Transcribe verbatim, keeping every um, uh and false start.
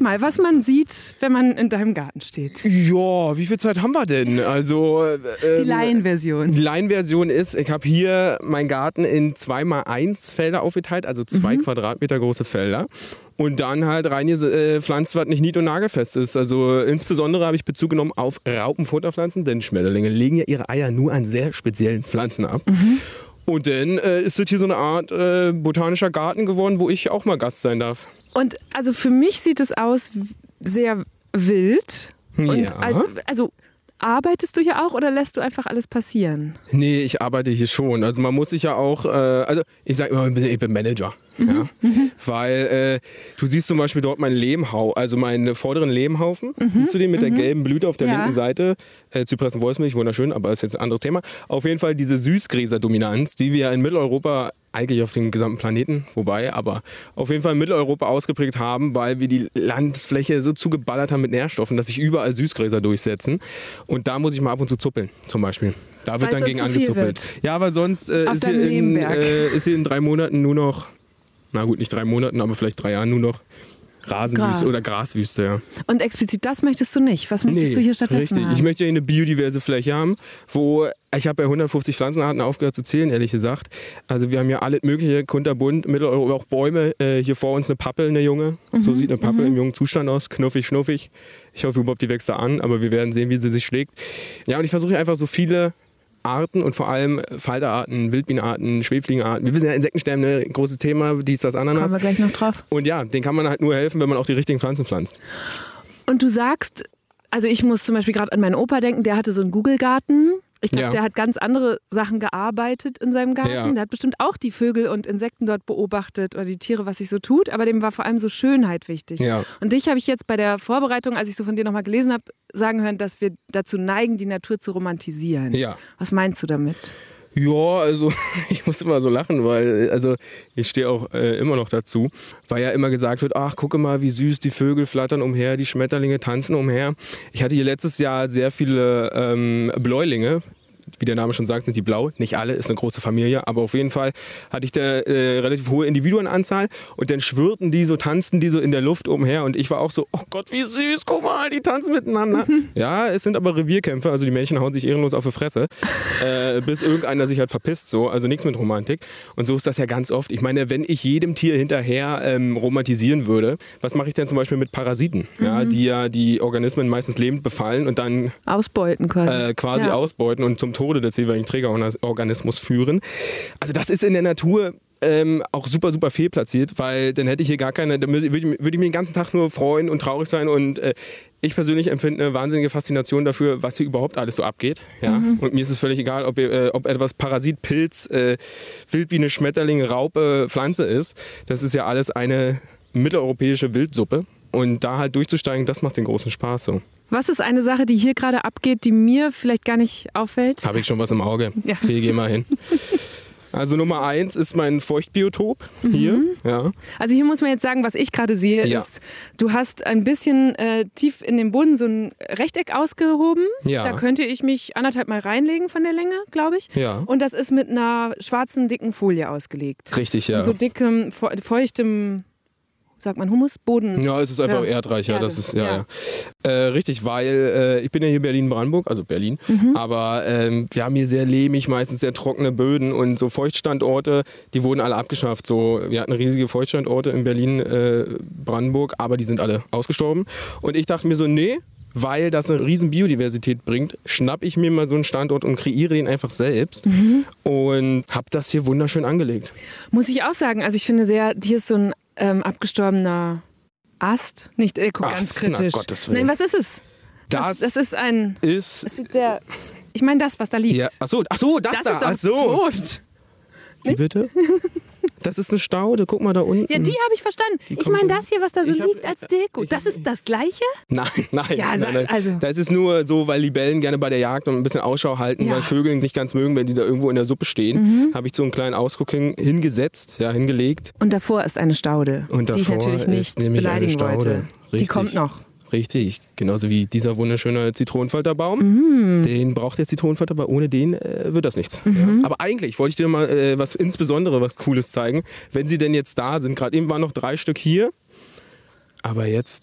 mal, was man sieht, wenn man in deinem Garten steht. Ja, wie viel Zeit haben wir denn? Also ähm, Die Laienversion. Die Laienversion ist, ich habe hier meinen Garten in zwei mal eins Felder aufgeteilt, also zwei mhm. Quadratmeter große Felder. Und dann halt reingepflanzt, was nicht nied- und nagelfest ist. Also insbesondere habe ich Bezug genommen auf Raupenfutterpflanzen, denn Schmetterlinge legen ja ihre Eier nur an sehr speziellen Pflanzen ab. Mhm. Und dann äh, ist das hier so eine Art äh, botanischer Garten geworden, wo ich auch mal Gast sein darf. Und also für mich sieht es aus sehr wild. Und ja. also, also arbeitest du hier auch oder lässt du einfach alles passieren? Nee, ich arbeite hier schon. Also man muss sich ja auch, äh, also ich sage immer, ich bin Manager. Mhm. Ja? Mhm. Weil äh, du siehst zum Beispiel dort meinen Lehmhaufen, also meinen vorderen Lehmhaufen. Mhm. Siehst du den mit mhm. der gelben Blüte auf der ja. linken Seite? Äh, Zypressen-Wolfsmilch, wunderschön, aber ist jetzt ein anderes Thema. Auf jeden Fall diese Süßgräserdominanz, die wir ja in Mitteleuropa, eigentlich auf dem gesamten Planeten, wobei, aber auf jeden Fall in Mitteleuropa ausgeprägt haben, weil wir die Landfläche so zugeballert haben mit Nährstoffen, dass sich überall Süßgräser durchsetzen. Und da muss ich mal ab und zu zuppeln, zum Beispiel. Da wird Weil's dann gegen zu viel angezuppelt. wird. Ja, aber sonst äh, ist, hier in, äh, ist hier in drei Monaten nur noch, na gut, nicht drei Monaten, aber vielleicht drei Jahren nur noch Rasenwüste Gras. oder Graswüste, ja. Und explizit das möchtest du nicht? Was möchtest Nee, du hier stattdessen richtig. haben? Ich möchte hier eine biodiverse Fläche haben, wo ich habe bei hundertfünfzig Pflanzenarten aufgehört zu zählen, ehrlich gesagt. Also wir haben ja alles mögliche, kunterbunt, Mitteleuropa, auch Bäume. Äh, hier vor uns eine Pappel, eine junge. Mhm. So sieht eine Pappel mhm. im jungen Zustand aus, knuffig, schnuffig. Ich hoffe überhaupt, die wächst da an, aber wir werden sehen, wie sie sich schlägt. Ja, und ich versuche einfach so viele Arten und vor allem Falterarten, Wildbienenarten, Schwebfliegenarten. Wir wissen ja, Insektensterben, ein großes Thema, dies, das, Ananas. Kommen wir gleich noch drauf. Und ja, denen kann man halt nur helfen, wenn man auch die richtigen Pflanzen pflanzt. Und du sagst, also ich muss zum Beispiel gerade an meinen Opa denken, der hatte so einen Google-Garten. Ich glaube, Ja. der hat ganz andere Sachen gearbeitet in seinem Garten. Ja. Der hat bestimmt auch die Vögel und Insekten dort beobachtet oder die Tiere, was sich so tut. Aber dem war vor allem so Schönheit wichtig. Ja. Und dich habe ich jetzt bei der Vorbereitung, als ich so von dir nochmal gelesen habe, sagen hören, dass wir dazu neigen, die Natur zu romantisieren. Ja. Was meinst du damit? Ja, also ich muss immer so lachen, weil also ich stehe auch äh, immer noch dazu, weil ja immer gesagt wird, ach gucke mal, wie süß, die Vögel flattern umher, die Schmetterlinge tanzen umher. Ich hatte hier letztes Jahr sehr viele ähm, Bläulinge. Wie der Name schon sagt, sind die blau. Nicht alle, ist eine große Familie. Aber auf jeden Fall hatte ich da äh, relativ hohe Individuenanzahl. Und dann schwirrten die so, tanzten die so in der Luft umher. Und ich war auch so, oh Gott, wie süß, guck mal, die tanzen miteinander. Ja, es sind aber Revierkämpfe. Also die Männchen hauen sich ehrenlos auf die Fresse. Äh, bis irgendeiner sich halt verpisst. So. Also nichts mit Romantik. Und so ist das ja ganz oft. Ich meine, wenn ich jedem Tier hinterher ähm, romantisieren würde, was mache ich denn zum Beispiel mit Parasiten? Mhm. Ja, die ja die Organismen meistens lebend befallen und dann ausbeuten quasi. Äh, quasi ja. ausbeuten und zum Tode des jeweiligen Trägerorganismus führen. Also das ist in der Natur ähm, auch super, super fehlplatziert, weil dann hätte ich hier gar keine, dann würde ich, würd ich mir den ganzen Tag nur freuen und traurig sein und äh, ich persönlich empfinde eine wahnsinnige Faszination dafür, was hier überhaupt alles so abgeht. Ja? Mhm. Und mir ist es völlig egal, ob, äh, ob etwas Parasit, Pilz, äh, Wildbiene, Schmetterling, Raupe, Pflanze ist. Das ist ja alles eine mitteleuropäische Wildsuppe. Und da halt durchzusteigen, das macht den großen Spaß so. Was ist eine Sache, die hier gerade abgeht, die mir vielleicht gar nicht auffällt? Habe ich schon was im Auge. Ja. Hier, geh mal hin. Also Nummer eins ist mein Feuchtbiotop hier. Mhm. Ja. Also hier muss man jetzt sagen, was ich gerade sehe, Ja. ist, du hast ein bisschen äh, tief in den Boden so ein Rechteck ausgehoben. Ja. Da könnte ich mich anderthalb Mal reinlegen von der Länge, glaube ich. Ja. Und das ist mit einer schwarzen, dicken Folie ausgelegt. Richtig, ja. Und so dickem, fe- feuchtem, sagt man Humus? Boden. Ja, es ist einfach Ja. erdreicher. Erde. Das ist, ja, Ja. ja. Äh, richtig, weil äh, ich bin ja hier Berlin-Brandenburg, also Berlin, Mhm. aber ähm, wir haben hier sehr lehmig, meistens sehr trockene Böden und so Feuchtstandorte, die wurden alle abgeschafft. So, wir hatten riesige Feuchtstandorte in Berlin-Brandenburg, aber die sind alle ausgestorben. Und ich dachte mir so, nee, weil das eine riesen Biodiversität bringt, schnapp ich mir mal so einen Standort und kreiere den einfach selbst Mhm. und habe das hier wunderschön angelegt. Muss ich auch sagen. Also ich finde sehr, hier ist so ein ähm, abgestorbener Ast. Nicht, äh, guck, ganz Ast, na, kritisch. Gottes Willen. Nein, was ist es? Das, was, das ist ein... ist... Das sieht sehr... Ich meine das, was da liegt. Ja, ach so, ach so, das, Das da, ist doch ach so. tot. Wie bitte? Das ist eine Staude, guck mal da unten. Ja, die habe ich verstanden. Die Ich kommt meine dann- das hier, was da so Ich hab- liegt als Deko. ich Das hab- ist das Gleiche? Nein, nein, Ja, nein, sag- nein. also- Das ist nur so, weil Libellen gerne bei der Jagd und ein bisschen Ausschau halten, Ja. weil Vögel nicht ganz mögen, wenn die da irgendwo in der Suppe stehen. Habe ich so einen kleinen Ausguck hin, hingesetzt, ja, hingelegt. Und davor ist eine Staude, Und die ich davor natürlich ist nicht nämlich eine beleidigen Staude. wollte. Die Richtig. kommt noch. Richtig, genauso wie dieser wunderschöne Zitronenfalterbaum. Den braucht der Zitronenfalter, weil ohne den äh, wird das nichts. Ja. Aber eigentlich wollte ich dir mal äh, was insbesondere was Cooles zeigen, wenn sie denn jetzt da sind. Gerade eben waren noch drei Stück hier, aber jetzt